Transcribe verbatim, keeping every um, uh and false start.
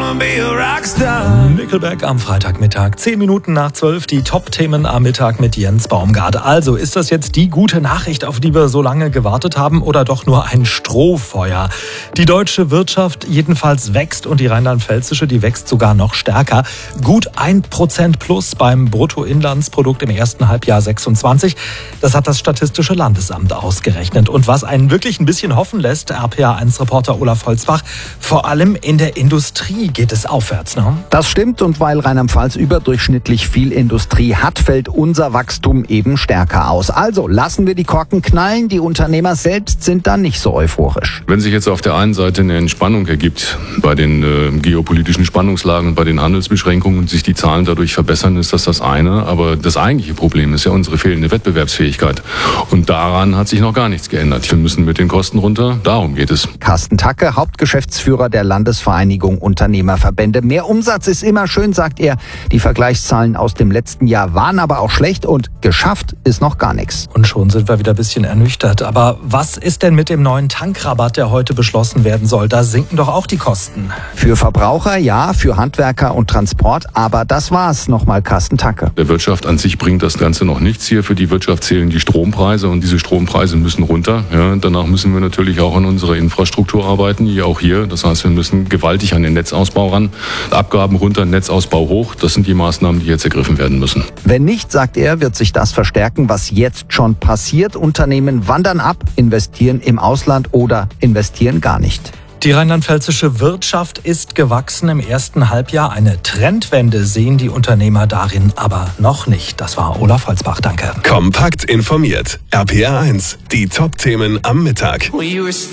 Nickelback am Freitagmittag, zehn Minuten nach zwölf, die Top-Themen am Mittag mit Jens Baumgart. Also, ist das jetzt die gute Nachricht, auf die wir so lange gewartet haben, oder doch nur ein Strohfeuer? Die deutsche Wirtschaft jedenfalls wächst und die rheinland-pfälzische, die wächst sogar noch stärker. Gut ein Prozent plus beim Bruttoinlandsprodukt im ersten Halbjahr sechsundzwanzig. Das hat das Statistische Landesamt ausgerechnet. Und was einen wirklich ein bisschen hoffen lässt, R P A eins Reporter Olaf Holzbach, vor allem in der Industrie geht es aufwärts, ne? Das stimmt, und weil Rheinland-Pfalz überdurchschnittlich viel Industrie hat, fällt unser Wachstum eben stärker aus. Also lassen wir die Korken knallen, die Unternehmer selbst sind da nicht so euphorisch. Wenn sich jetzt auf der einen Seite eine Entspannung ergibt bei den äh, geopolitischen Spannungslagen und bei den Handelsbeschränkungen und sich die Zahlen dadurch verbessern, ist das das eine. Aber das eigentliche Problem ist ja unsere fehlende Wettbewerbsfähigkeit. Und daran hat sich noch gar nichts geändert. Wir müssen mit den Kosten runter, darum geht es. Carsten Tacke, Hauptgeschäftsführer der Landesvereinigung Unternehmerverbände. Mehr Umsatz ist immer schön, sagt er. Die Vergleichszahlen aus dem letzten Jahr waren aber auch schlecht und geschafft ist noch gar nichts. Und schon sind wir wieder ein bisschen ernüchtert. Aber was ist denn mit dem neuen Tankrabatt, der heute beschlossen werden soll? Da sinken doch auch die Kosten. Für Verbraucher ja, für Handwerker und Transport, aber das war's. Nochmal Carsten Tacke. Der Wirtschaft an sich bringt das Ganze noch nichts hier. Für die Wirtschaft zählen die Strompreise und diese Strompreise müssen runter. Ja, danach müssen wir natürlich auch an unserer Infrastruktur arbeiten, wie auch hier. Das heißt, wir müssen gewaltig an den Netzausbau ran. Abgaben runter, Netzausbau hoch. Das sind die Maßnahmen, die jetzt ergriffen werden müssen. Wenn nicht, sagt er, wird sich das verstärken, was jetzt schon passiert. Unternehmen wandern ab, investieren im Ausland oder investieren gar nicht. Die rheinland-pfälzische Wirtschaft ist gewachsen im ersten Halbjahr. Eine Trendwende sehen die Unternehmer darin aber noch nicht. Das war Olaf Holzbach, danke. Kompakt informiert. R P R eins, die Top-Themen am Mittag.